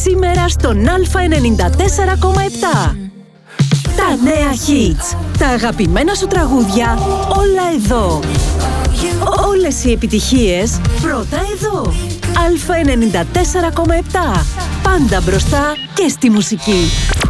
σήμερα στον Α94,7. Τα νέα hits, τα αγαπημένα σου τραγούδια, όλα εδώ. Όλες οι επιτυχίες, πρώτα εδώ. Α94,7. Πάντα μπροστά και στη μουσική.